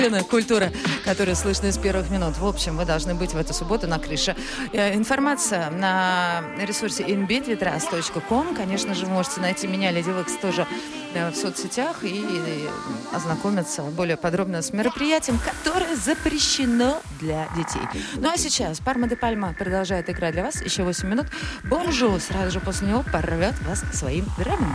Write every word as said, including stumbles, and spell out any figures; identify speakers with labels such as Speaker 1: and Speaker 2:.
Speaker 1: Культура, которая слышна с первых минут. В общем, вы должны быть в эту субботу на крыше. Информация на ресурсе inbitwithras точка ком. Конечно же, вы можете найти меня, Леди Векс, тоже в соцсетях и ознакомиться более подробно с мероприятием, которое запрещено для детей. Ну а сейчас Парма де Пальма продолжает играть для вас еще восемь минут. Бонжур сразу же после него порвет вас своим драйвом.